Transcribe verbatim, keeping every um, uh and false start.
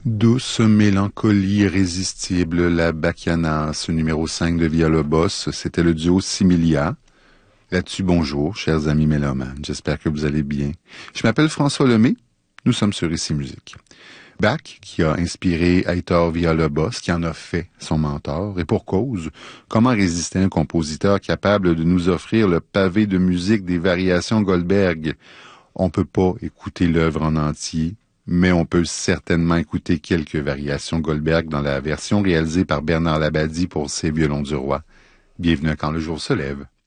Douce mélancolie irrésistible, la Bacchanas, numéro cinq de Villa-Lobos, c'était le duo Similia. Là-dessus, bonjour, chers amis mélomanes, j'espère que vous allez bien. Je m'appelle François Lemay, nous sommes sur Ici Musique. Bach, qui a inspiré Heitor Villa-Lobos, qui en a fait son mentor, et pour cause, comment résister à un compositeur capable de nous offrir le pavé de musique des variations Goldberg? On peut pas écouter l'œuvre en entier, mais on peut certainement écouter quelques variations Goldberg dans la version réalisée par Bernard Labadie pour ses violons du roi. Bienvenue à Quand le jour se lève.